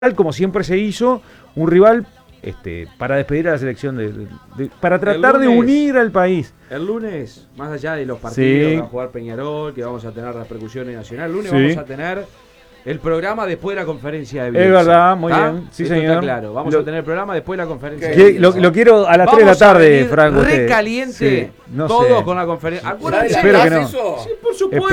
como siempre se hizo, un rival para despedir a la selección, para tratar de unir al país. El lunes, más allá de los partidos que va a jugar Peñarol, que vamos a tener repercusiones nacionales, el lunes vamos a tener el programa después de la conferencia de Bielsa. Es verdad, muy bien. Sí, esto señor. está claro. Vamos a tener el programa después de la conferencia de Bielsa. Lo quiero a las 3 de la tarde, Franco. Recaliente, no todos sé. con la conferencia. Espero que no. Sí, por supuesto.